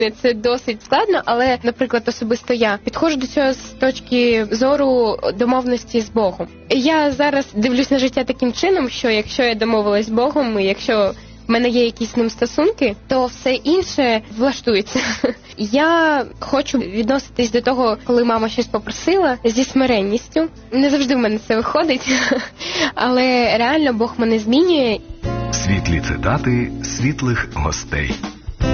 Це досить складно, але, наприклад, особисто я підходжу до цього з точки зору домовленості з Богом. Я зараз дивлюсь на життя таким чином, що якщо я домовилась з Богом, і якщо в мене є якісь з ним стосунки, то все інше влаштується. Я хочу відноситись до того, коли мама щось попросила, зі смиренністю. Не завжди в мене це виходить, але реально Бог мене змінює. Світлі цитати світлих гостей.